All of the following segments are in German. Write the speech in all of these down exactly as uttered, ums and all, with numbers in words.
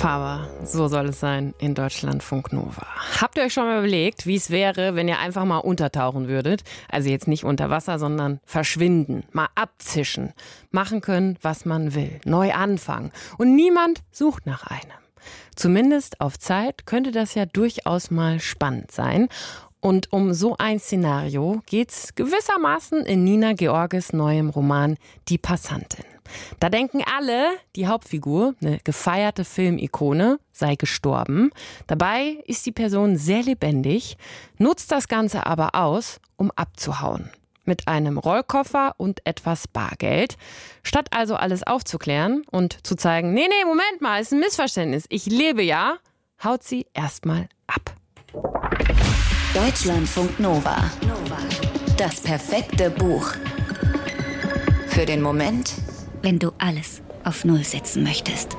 Faber, so soll es sein in Deutschlandfunk Nova. Habt ihr euch schon mal überlegt, wie es wäre, wenn ihr einfach mal untertauchen würdet? Also jetzt nicht unter Wasser, sondern verschwinden, mal abzischen, machen können, was man will, neu anfangen. Und niemand sucht nach einem. Zumindest auf Zeit könnte das ja durchaus mal spannend sein. Und um so ein Szenario geht's gewissermaßen in Nina Georges neuem Roman Die Passantin. Da denken alle, die Hauptfigur, eine gefeierte Filmikone, sei gestorben. Dabei ist die Person sehr lebendig, nutzt das Ganze aber aus, um abzuhauen. Mit einem Rollkoffer und etwas Bargeld. Statt also alles aufzuklären und zu zeigen, nee, nee, Moment mal, ist ein Missverständnis, ich lebe ja, haut sie erstmal ab. Deutschlandfunk Nova. Das perfekte Buch. Für den Moment, wenn du alles auf Null setzen möchtest.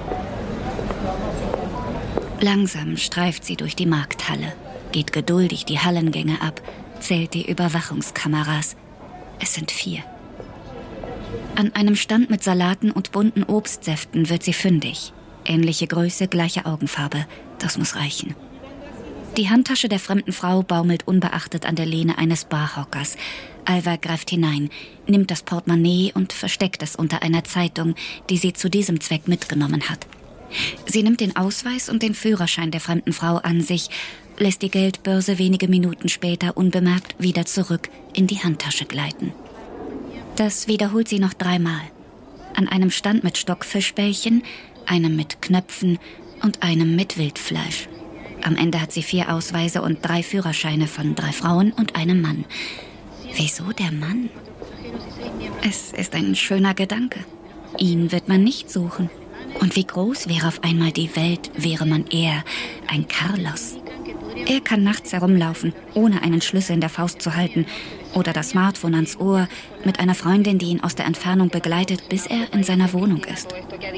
Langsam streift sie durch die Markthalle, geht geduldig die Hallengänge ab, zählt die Überwachungskameras. Es sind vier. An einem Stand mit Salaten und bunten Obstsäften wird sie fündig. Ähnliche Größe, gleiche Augenfarbe. Das muss reichen. Die Handtasche der fremden Frau baumelt unbeachtet an der Lehne eines Barhockers. Alva greift hinein, nimmt das Portemonnaie und versteckt es unter einer Zeitung, die sie zu diesem Zweck mitgenommen hat. Sie nimmt den Ausweis und den Führerschein der fremden Frau an sich, lässt die Geldbörse wenige Minuten später unbemerkt wieder zurück in die Handtasche gleiten. Das wiederholt sie noch dreimal. An einem Stand mit Stockfischbällchen, einem mit Knöpfen und einem mit Wildfleisch. Am Ende hat sie vier Ausweise und drei Führerscheine von drei Frauen und einem Mann. Wieso der Mann? Es ist ein schöner Gedanke. Ihn wird man nicht suchen. Und wie groß wäre auf einmal die Welt, wäre man eher ein Carlos. Er kann nachts herumlaufen, ohne einen Schlüssel in der Faust zu halten oder das Smartphone ans Ohr mit einer Freundin, die ihn aus der Entfernung begleitet, bis er in seiner Wohnung ist.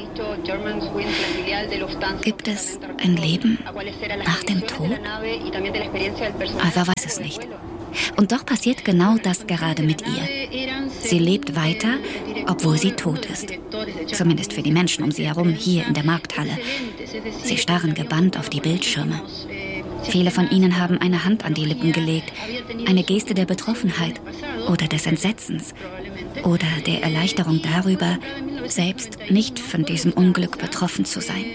Gibt es ein Leben nach dem Tod? Alva weiß es nicht. Und doch passiert genau das gerade mit ihr. Sie lebt weiter, obwohl sie tot ist. Zumindest für die Menschen um sie herum hier in der Markthalle. Sie starren gebannt auf die Bildschirme. Viele von ihnen haben eine Hand an die Lippen gelegt, eine Geste der Betroffenheit oder des Entsetzens oder der Erleichterung darüber, selbst nicht von diesem Unglück betroffen zu sein.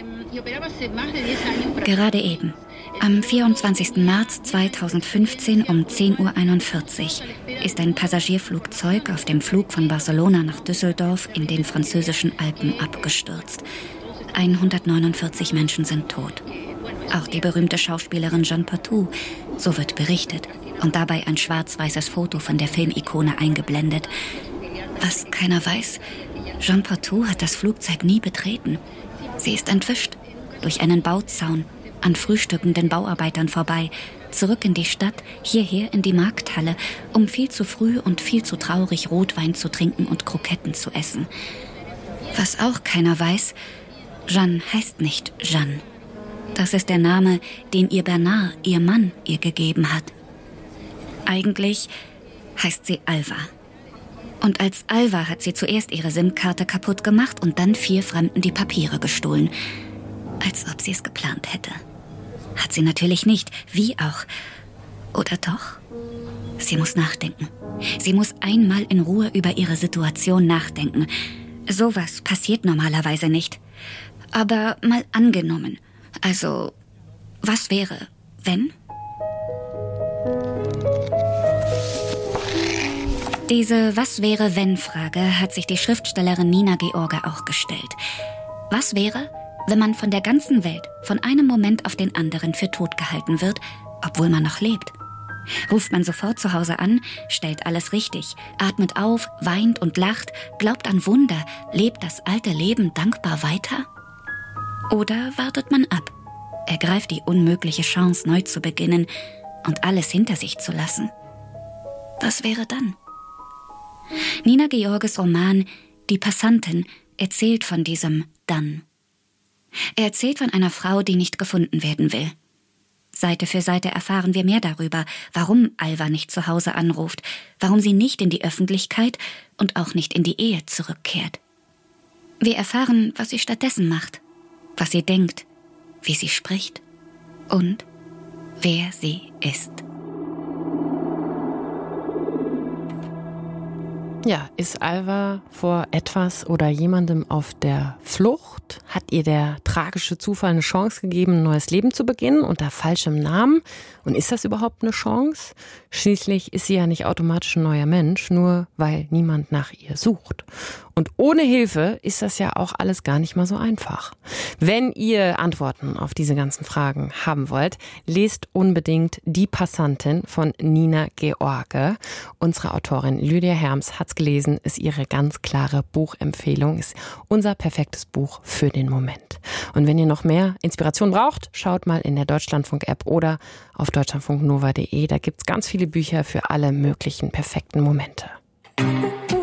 Gerade eben, am vierundzwanzigsten März zweitausendfünfzehn um zehn Uhr einundvierzig, ist ein Passagierflugzeug auf dem Flug von Barcelona nach Düsseldorf in den französischen Alpen abgestürzt. hundertneunundvierzig Menschen sind tot. Auch die berühmte Schauspielerin Jeanne Patou, so wird berichtet, und dabei ein schwarz-weißes Foto von der Filmikone eingeblendet. Was keiner weiß, Jeanne Patou hat das Flugzeug nie betreten. Sie ist entwischt, durch einen Bauzaun, an frühstückenden Bauarbeitern vorbei, zurück in die Stadt, hierher in die Markthalle, um viel zu früh und viel zu traurig Rotwein zu trinken und Kroketten zu essen. Was auch keiner weiß, Jeanne heißt nicht Jeanne. Das ist der Name, den ihr Bernard, ihr Mann, ihr gegeben hat. Eigentlich heißt sie Alva. Und als Alva hat sie zuerst ihre SIM-Karte kaputt gemacht und dann vier Fremden die Papiere gestohlen. Als ob sie es geplant hätte. Hat sie natürlich nicht, wie auch. Oder doch? Sie muss nachdenken. Sie muss einmal in Ruhe über ihre Situation nachdenken. Sowas passiert normalerweise nicht. Aber mal angenommen. Also, was wäre, wenn? Diese Was-wäre-wenn-Frage hat sich die Schriftstellerin Nina George auch gestellt. Was wäre, wenn man von der ganzen Welt von einem Moment auf den anderen für tot gehalten wird, obwohl man noch lebt? Ruft man sofort zu Hause an, stellt alles richtig, atmet auf, weint und lacht, glaubt an Wunder, lebt das alte Leben dankbar weiter? Oder wartet man ab, ergreift die unmögliche Chance, neu zu beginnen und alles hinter sich zu lassen? Was wäre dann? Nina Georges Roman Die Passantin erzählt von diesem Dann. Er erzählt von einer Frau, die nicht gefunden werden will. Seite für Seite erfahren wir mehr darüber, warum Alva nicht zu Hause anruft, warum sie nicht in die Öffentlichkeit und auch nicht in die Ehe zurückkehrt. Wir erfahren, was sie stattdessen macht, was sie denkt, wie sie spricht und wer sie ist. Ja, ist Alva vor etwas oder jemandem auf der Flucht? Hat ihr der tragische Zufall eine Chance gegeben, ein neues Leben zu beginnen unter falschem Namen? Und ist das überhaupt eine Chance? Schließlich ist sie ja nicht automatisch ein neuer Mensch, nur weil niemand nach ihr sucht. Und ohne Hilfe ist das ja auch alles gar nicht mal so einfach. Wenn ihr Antworten auf diese ganzen Fragen haben wollt, lest unbedingt Die Passantin von Nina George. Unsere Autorin Lydia Herms hat's gelesen, ist ihre ganz klare Buchempfehlung, ist unser perfektes Buch für den Moment. Und wenn ihr noch mehr Inspiration braucht, schaut mal in der Deutschlandfunk-App oder auf deutschlandfunknova punkt de. Da gibt's ganz viele Bücher für alle möglichen perfekten Momente.